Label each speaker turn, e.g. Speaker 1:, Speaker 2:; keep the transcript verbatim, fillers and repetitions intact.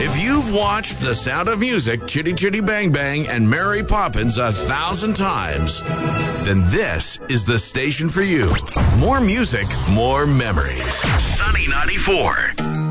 Speaker 1: If you've watched The Sound of Music, Chitty Chitty Bang Bang, and Mary Poppins a thousand times, then this is the station for you. More music, more memories. Sunny ninety-four.